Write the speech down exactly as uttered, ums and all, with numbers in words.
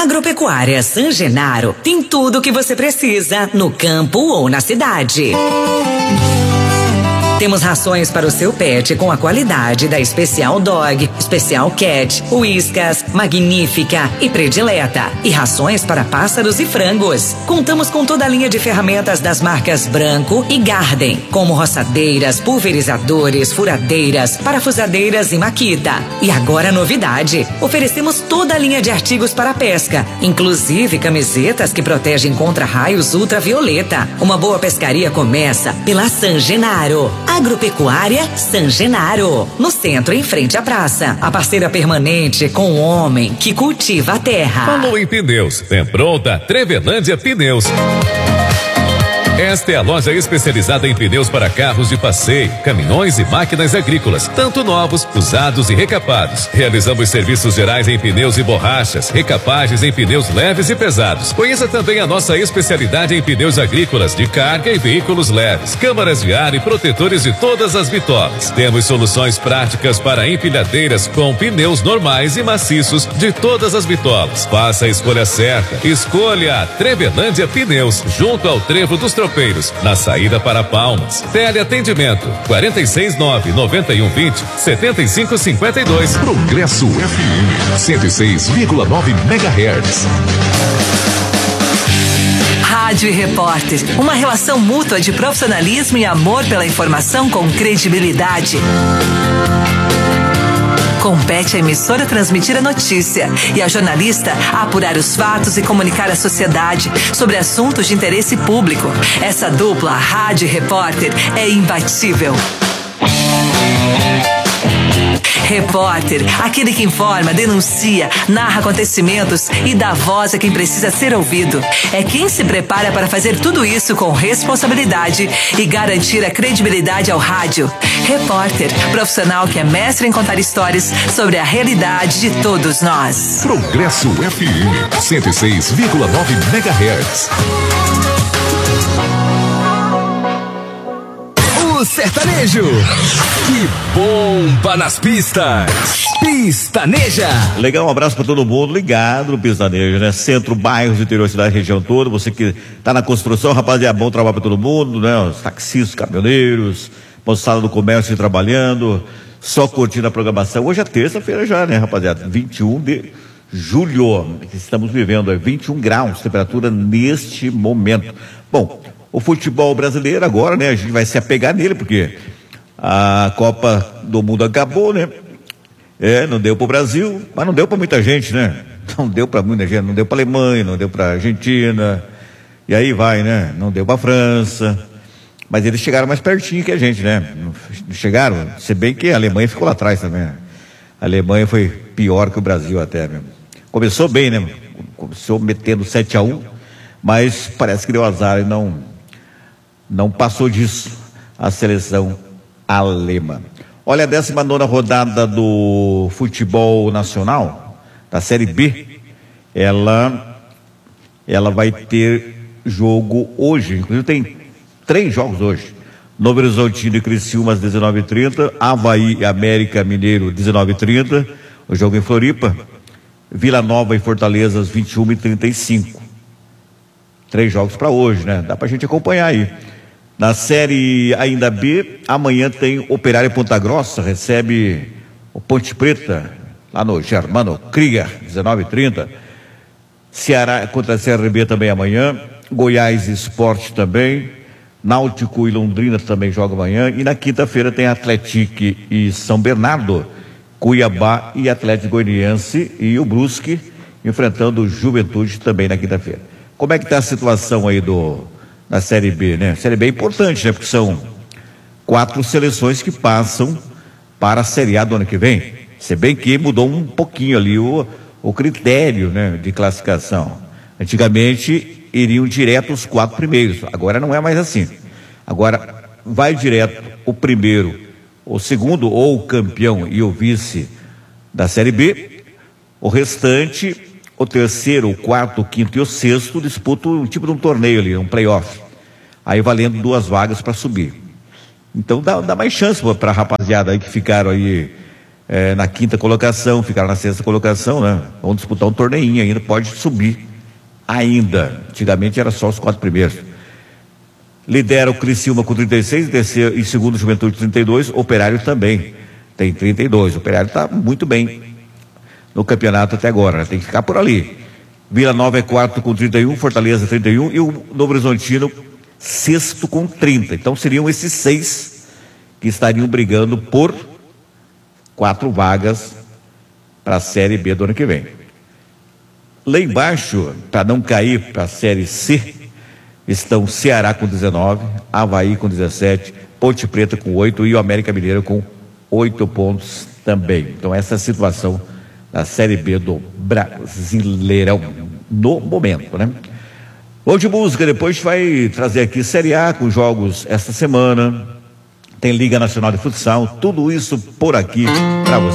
Agropecuária San Genaro tem tudo o que você precisa no campo ou na cidade. Temos rações para o seu pet com a qualidade da Especial Dog, Especial Cat, Whiskas, Magnífica e Predileta. E rações para pássaros e frangos. Contamos com toda a linha de ferramentas das marcas Branco e Garden, como roçadeiras, pulverizadores, furadeiras, parafusadeiras e Makita. E agora novidade, oferecemos toda a linha de artigos para pesca, inclusive camisetas que protegem contra raios ultravioleta. Uma boa pescaria começa pela San Genaro. Agropecuária San Genaro, no centro, em frente à praça. A parceira permanente com o homem que cultiva a terra. Falou em pneus, tem pronta Trevelândia Pneus. Esta é a loja especializada em pneus para carros de passeio, caminhões e máquinas agrícolas, tanto novos, usados e recapados. Realizamos serviços gerais em pneus e borrachas, recapagens em pneus leves e pesados. Conheça também a nossa especialidade em pneus agrícolas de carga e veículos leves, câmaras de ar e protetores de todas as bitolas. Temos soluções práticas para empilhadeiras com pneus normais e maciços de todas as bitolas. Faça a escolha certa. Escolha a Trevelândia Pneus, junto ao Trevo dos Tropeiros, na saída para Palmas. Teleatendimento quarenta e seis nove, noventa e um, vinte, setenta e cinco, cinquenta e dois. Progresso F M cento e seis vírgula nove megahertz. Rádio e Repórter, uma relação mútua de profissionalismo e amor pela informação com credibilidade. Compete à emissora transmitir a notícia e a jornalista a apurar os fatos e comunicar à sociedade sobre assuntos de interesse público. Essa dupla, Rádio e Repórter, é imbatível. Repórter, aquele que informa, denuncia, narra acontecimentos e dá voz a quem precisa ser ouvido. É quem se prepara para fazer tudo isso com responsabilidade e garantir a credibilidade ao rádio. Repórter, profissional que é mestre em contar histórias sobre a realidade de todos nós. Progresso F M cento e seis vírgula nove megahertz. Sertanejo, que bomba nas pistas. Pistaneja. Legal, um abraço para todo mundo ligado no Pistaneja, né? Centro, bairros, interior, cidade, região toda. Você que tá na construção, rapaziada, bom trabalho para todo mundo, né? Os taxistas, caminhoneiros, moçada do comércio trabalhando, só curtindo a programação. Hoje é terça-feira já, né, rapaziada? vinte e um de julho, estamos vivendo, é vinte e um graus, temperatura neste momento. Bom, o futebol brasileiro agora, né? A gente vai se apegar nele, porque a Copa do Mundo acabou, né? É, não deu pro Brasil, mas não deu para muita gente, né? Não deu para muita gente, não deu para Alemanha, não deu para Argentina, e aí vai, né? Não deu para França, mas eles chegaram mais pertinho que a gente, né? Não chegaram, se bem que a Alemanha ficou lá atrás também. A Alemanha foi pior que o Brasil até mesmo. Começou bem, né? Começou metendo sete a um, mas parece que deu azar e não... Não passou disso a seleção alemã. Olha, a décima nona rodada do futebol nacional, da Série B, ela, ela vai ter jogo hoje, inclusive tem três jogos hoje. Novo Horizontino e Criciúma às dezenove e trinta, Avaí e América Mineiro dezenove e trinta, o jogo em Floripa, Vila Nova e Fortaleza às vinte e uma e trinta e cinco. Três jogos para hoje, né? Dá pra gente acompanhar aí. Na Série ainda B, amanhã tem Operário Ponta Grossa, recebe o Ponte Preta, lá no Germano Krieger, dezenove e trinta. Ceará contra a C R B também amanhã. Goiás Esporte também. Náutico e Londrina também jogam amanhã. E na quinta-feira tem Atlético e São Bernardo, Cuiabá e Atlético Goianiense e o Brusque enfrentando o Juventude também na quinta-feira. Como é que está a situação aí do... na Série B, né? Série B é importante, né? Porque são quatro seleções que passam para a Série A do ano que vem. Se bem que mudou um pouquinho ali o, o critério, né, de classificação. Antigamente iriam direto os quatro primeiros, agora não é mais assim. Agora vai direto o primeiro, o segundo ou o campeão e o vice da Série B. O restante, o terceiro, o quarto, o quinto e o sexto disputam um tipo de um torneio ali, um playoff. Aí valendo duas vagas para subir. Então dá, dá mais chance para a rapaziada aí que ficaram aí é, na quinta colocação, ficaram na sexta colocação, né? Vão disputar um torneinho ainda, pode subir ainda. Antigamente era só os quatro primeiros. Lidera o Criciúma com trinta e seis, terceiro e segundo Juventude trinta e dois, Operário também tem trinta e dois. O Operário está muito bem no campeonato até agora, né? Tem que ficar por ali. Vila Nova é quarto com trinta e um, Fortaleza trinta e um e o Novo Horizontino sexto com trinta. Então seriam esses seis que estariam brigando por quatro vagas para a Série B do ano que vem. Lá embaixo, para não cair para a Série C, estão Ceará com dezenove, Avaí com dezessete, Ponte Preta com oito e o América Mineiro com oito pontos também. Então essa é a situação da Série B do Brasileirão no momento, né? Vou de música, depois a gente vai trazer aqui Série A com jogos esta semana, tem Liga Nacional de Futsal, tudo isso por aqui para você.